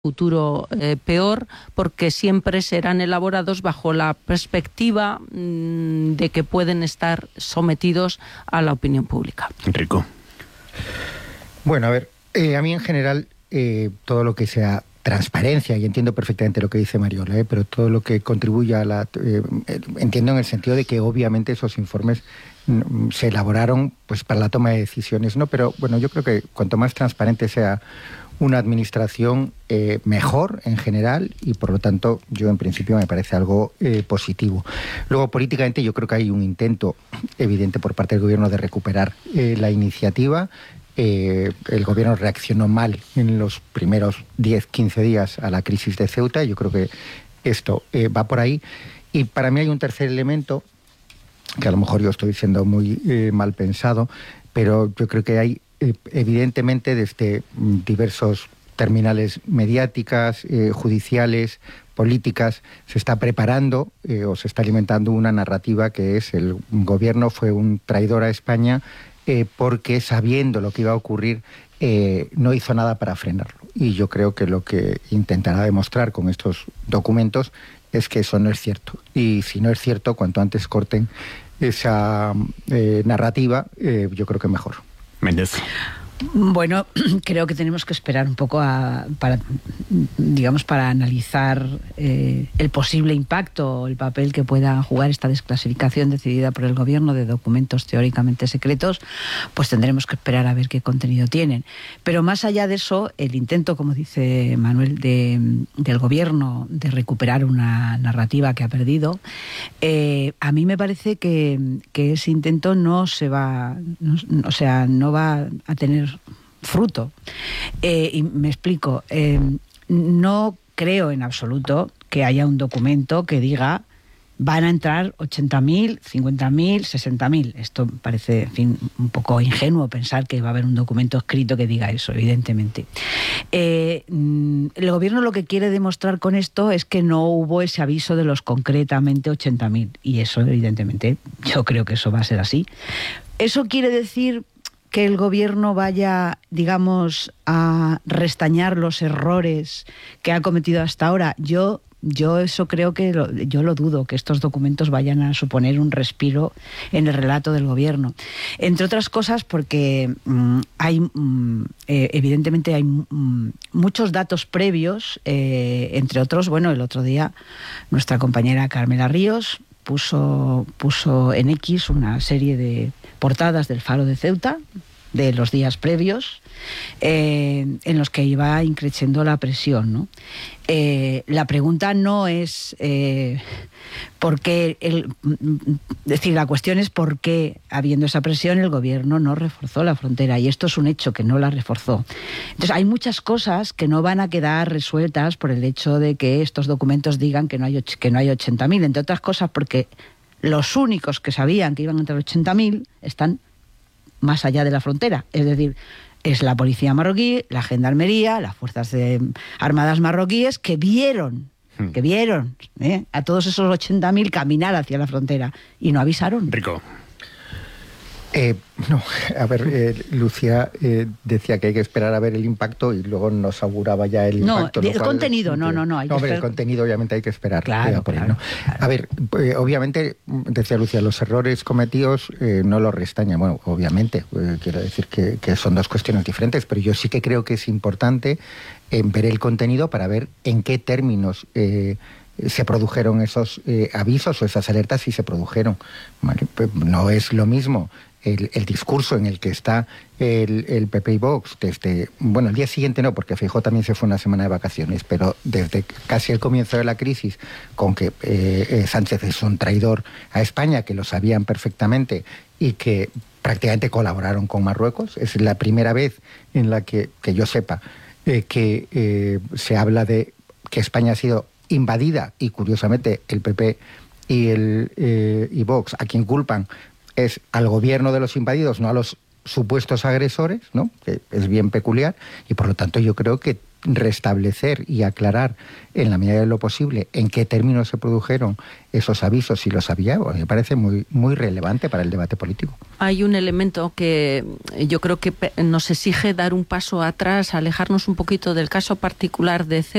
futuro peor, porque siempre serán elaborados bajo la perspectiva de que pueden estar sometidos a la opinión pública. Enrico. Bueno, a ver, a mí en general todo lo que sea transparencia, y entiendo perfectamente lo que dice Mariola, pero todo lo que contribuya a la... entiendo en el sentido de que obviamente esos informes se elaboraron pues para la toma de decisiones, ¿no? Pero bueno, yo creo que cuanto más transparente sea una administración, mejor en general, y por lo tanto yo en principio me parece algo positivo. Luego políticamente yo creo que hay un intento evidente por parte del gobierno de recuperar la iniciativa. El gobierno reaccionó mal en los primeros 10-15 días a la crisis de Ceuta. Yo creo que esto va por ahí. Y para mí hay un tercer elemento, que a lo mejor yo estoy siendo muy mal pensado, pero yo creo que hay evidentemente desde diversos terminales mediáticas, judiciales, políticas, se está preparando o se está alimentando una narrativa que es el gobierno fue un traidor a España porque sabiendo lo que iba a ocurrir no hizo nada para frenarlo. Y yo creo que lo que intentará demostrar con estos documentos es que eso no es cierto. Y si no es cierto, cuanto antes corten esa narrativa, yo creo que mejor. Méndez. Bueno, creo que tenemos que esperar un poco para analizar el posible impacto, el papel que pueda jugar esta desclasificación decidida por el gobierno de documentos teóricamente secretos. Pues tendremos que esperar a ver qué contenido tienen. Pero más allá de eso, el intento, como dice Manuel, del gobierno de recuperar una narrativa que ha perdido, a mí me parece que ese intento no va a tener fruto. Y me explico. No creo en absoluto que haya un documento que diga van a entrar 80.000, 50.000, 60.000. Esto parece, en fin, un poco ingenuo pensar que va a haber un documento escrito que diga eso, evidentemente. El gobierno lo que quiere demostrar con esto es que no hubo ese aviso de los concretamente 80.000. Y eso, evidentemente, yo creo que eso va a ser así. ¿Eso quiere decir que el gobierno vaya, digamos, a restañar los errores que ha cometido hasta ahora? Yo eso creo que yo lo dudo, que estos documentos vayan a suponer un respiro en el relato del gobierno. Entre otras cosas porque evidentemente hay muchos datos previos, entre otros, bueno, el otro día nuestra compañera Carmela Ríos puso en X una serie de portadas del Faro de Ceuta de los días previos, en los que iba increciendo la presión, ¿no? La pregunta no es por qué, la cuestión es por qué, habiendo esa presión, el gobierno no reforzó la frontera, y esto es un hecho, que no la reforzó. Entonces hay muchas cosas que no van a quedar resueltas por el hecho de que estos documentos digan que no hay 80.000, entre otras cosas porque los únicos que sabían que iban a entrar 80.000 están más allá de la frontera, es decir, es la policía marroquí, la gendarmería, las fuerzas armadas marroquíes que vieron a todos esos 80.000 caminar hacia la frontera y no avisaron. Rico. No, a ver, Lucía decía que hay que esperar a ver el impacto y luego nos auguraba ya el impacto. No, el contenido, no. El contenido obviamente hay que esperar. Claro. A ver, obviamente, decía Lucía, los errores cometidos no los restañan. Bueno, obviamente, quiero decir que son dos cuestiones diferentes, pero yo sí que creo que es importante ver el contenido para ver en qué términos se produjeron esos avisos o esas alertas, si se produjeron. Vale, pues no es lo mismo el discurso en el que está el PP y Vox desde, bueno, el día siguiente no, porque Feijóo también se fue una semana de vacaciones, pero desde casi el comienzo de la crisis, con que Sánchez es un traidor a España, que lo sabían perfectamente y que prácticamente colaboraron con Marruecos. Es la primera vez en la que yo sepa que se habla de que España ha sido invadida, y curiosamente el PP y Vox a quien culpan es al gobierno de los invadidos, no a los supuestos agresores, ¿no? Que es bien peculiar, y por lo tanto yo creo que restablecer y aclarar en la medida de lo posible en qué términos se produjeron esos avisos, si los había, me parece muy, muy relevante para el debate político. Hay un elemento que yo creo que nos exige dar un paso atrás, alejarnos un poquito del caso particular de